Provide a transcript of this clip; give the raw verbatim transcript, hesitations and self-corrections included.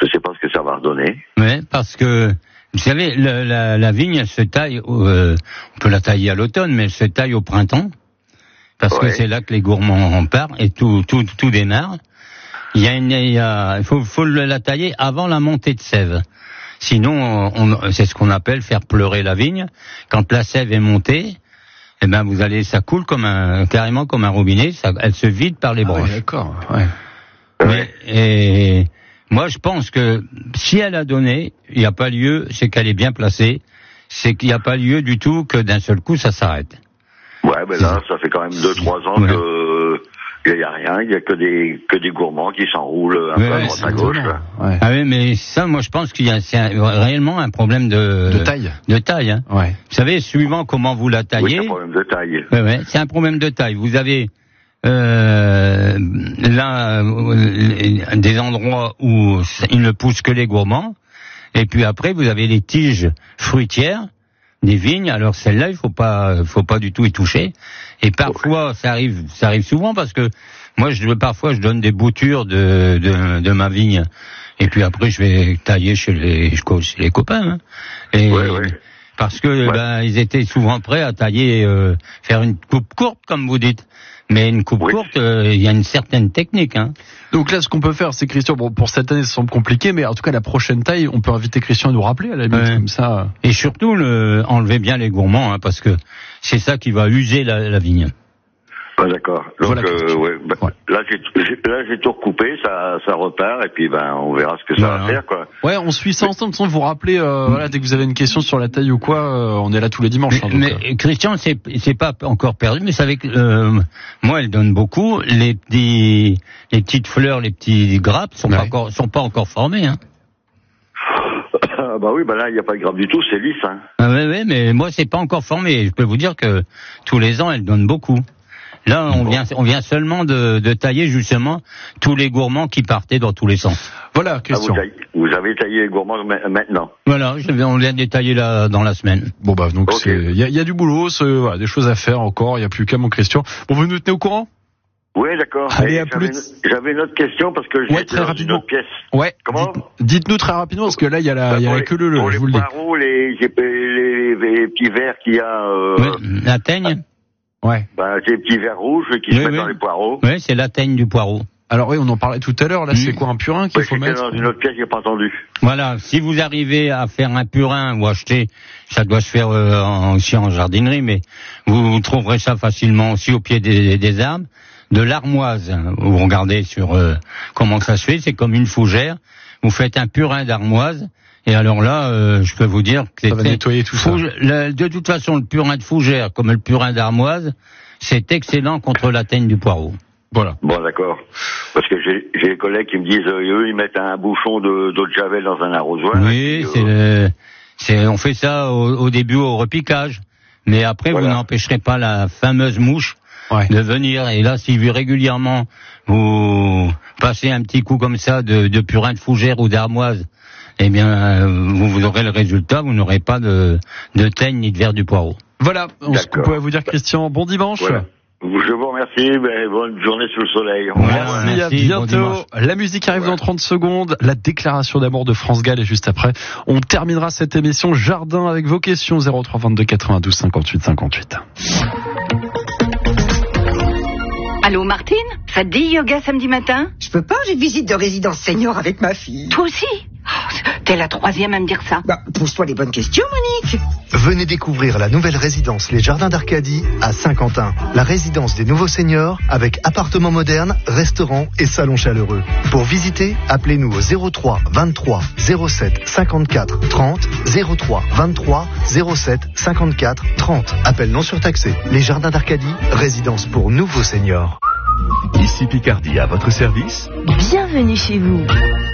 Je sais pas ce que ça va redonner. Oui, parce que, vous savez, le, la, la vigne, elle se taille, euh, on peut la tailler à l'automne, mais elle se taille au printemps, parce ouais. que c'est là que les gourmands en partent, et tout, tout, tout démarre. Il y a une, il y a, il faut, faut la tailler avant la montée de sève. Sinon, on, c'est ce qu'on appelle faire pleurer la vigne. Quand la sève est montée, eh ben, vous allez, ça coule comme un, carrément comme un robinet, ça, elle se vide par les ah branches. Ouais, d'accord, ouais. Mais, et, moi, je pense que si elle a donné, il n'y a pas lieu, c'est qu'elle est bien placée, c'est qu'il n'y a pas lieu du tout que d'un seul coup ça s'arrête. Ouais, ben là, ça fait quand même deux, trois ans ouais. que il n'y a rien, il n'y a que des que des gourmands qui s'enroulent un ouais, peu à droite à gauche. Ouais. Ah oui, mais ça, moi, je pense qu'il y a c'est un, réellement un problème de de taille. De taille. Hein. Ouais. Vous savez, suivant comment vous la taillez. Oui, c'est un problème de taille. Ouais, ouais, c'est un problème de taille. Vous avez euh, là euh, des endroits où il ne pousse que les gourmands, et puis après vous avez les tiges fruitières des vignes. Alors celles-là, il faut pas, faut pas du tout y toucher. Et parfois, ça arrive, ça arrive souvent parce que moi, je parfois, je donne des boutures de de, de ma vigne, et puis après, je vais tailler chez les, chez les copains. Hein. Et ouais, ouais. Parce que ouais. ben, ils étaient souvent prêts à tailler, euh, faire une coupe courte, comme vous dites. Mais une coupe oui. courte, il euh, y a une certaine technique. Hein. Donc là, ce qu'on peut faire, c'est Christian, bon, pour cette année, ça semble compliqué, mais en tout cas, la prochaine taille, on peut inviter Christian à nous rappeler, à la limite, ouais. comme ça. Et surtout, le, enlevez bien les gourmands, hein, parce que c'est ça qui va user la, la vigne. Ah, d'accord. Donc, voilà, euh, ouais, bah, ouais. Là, j'ai, j'ai, là, j'ai tout recoupé, ça, ça repart, et puis, ben, on verra ce que ça voilà. va faire, quoi. Ouais, on suit ça ensemble, sans vous rappeler, euh, mmh. voilà, dès que vous avez une question sur la taille ou quoi, euh, on est là tous les dimanches. Mais, hein, donc, mais euh... Christian, c'est, c'est pas encore perdu, mais c'est avec, euh, moi, elle donne beaucoup. Les petits, les petites fleurs, les petits grappes sont ouais. pas encore, sont pas encore formés, hein. Ah bah oui, bah là, il n'y a pas de grappe du tout, c'est lisse, hein. Ah oui, oui, mais moi, c'est pas encore formé. Je peux vous dire que tous les ans, elle donne beaucoup. Là, on vient, on vient seulement de, de tailler justement tous les gourmands qui partaient dans tous les sens. Voilà, question. Ah, vous, vous avez taillé les gourmands maintenant. Voilà, je vais, on vient de les tailler là, dans la semaine. Bon bah donc okay. c'est, il y a, y a du boulot, voilà, des choses à faire encore. Il y a plus qu'à mon Christian. Bon, vous nous tenez au courant? Oui, d'accord. Allez, à j'avais, plus. J'avais une autre question parce que j'ai ouais, très dans rapidement. une autre pièce. Ouais. Comment? Dites, dites-nous très rapidement parce que là, il y a la, bah, il y a la les, queue leu leu. Pour je les vous le dis. poireaux, les, les, les, les, les petits verres qu'il y a. Euh, ouais, la teigne. Ouais. Bah, c'est des petits verres rouges qui oui, se mettent oui. dans les poireaux. Oui, c'est la teigne du poireau. Alors oui, on en parlait tout à l'heure. Là, mmh. c'est quoi un purin qu'il ouais, faut mettre? Dans une autre pièce, j'ai pas entendu. Voilà. Si vous arrivez à faire un purin ou acheter, ça doit se faire euh, en, aussi en jardinerie, mais vous, vous trouverez ça facilement aussi au pied des, des arbres. De l'armoise. Vous regardez sur euh, comment ça se fait. C'est comme une fougère. Vous faites un purin d'armoise. Et alors là, euh, je peux vous dire que ça va nettoyer tout fouge, ça. Le, de toute façon, le purin de fougère comme le purin d'armoise, c'est excellent contre la teigne du poireau. Voilà. Bon, d'accord. Parce que j'ai, j'ai des collègues qui me disent, euh, eux, ils mettent un bouchon de, d'eau de javel dans un arrosoir. Oui, puis, c'est, euh... le, c'est, on fait ça au, au début au repiquage. Mais après, voilà. Vous n'empêcherez pas la fameuse mouche ouais. de venir. Et là, si vous régulièrement vous passez un petit coup comme ça de, de purin de fougère ou d'armoise, eh bien, vous, vous aurez le résultat. Vous n'aurez pas de, de teigne ni de verre du poireau. Voilà. On se peut vous dire, Christian, bon dimanche. Voilà. Je vous remercie, ben, bonne journée sous le soleil. Merci, merci, à bientôt. Bon la musique arrive ouais. dans trente secondes, la déclaration d'amour de France Gall et juste après, on terminera cette émission Jardin avec vos questions zéro trois vingt-deux quatre-vingt-douze cinquante-huit cinquante-huit. Allô Martine, ça te dit yoga samedi matin? Je peux pas, j'ai visite de résidence senior avec ma fille. Toi aussi? Oh, t'es la troisième à me dire ça. Bah, pose-toi les bonnes questions, Monique. Venez découvrir la nouvelle résidence Les Jardins d'Arcadie à Saint-Quentin. La résidence des nouveaux seniors avec appartements modernes, restaurants et salons chaleureux. Pour visiter, appelez-nous au zéro trois vingt-trois zéro sept cinquante-quatre trente, zéro trois vingt-trois zéro sept cinquante-quatre trente. Appel non surtaxé. Les Jardins d'Arcadie, résidence pour nouveaux seniors. Ici Picardie, à votre service. Bienvenue chez vous.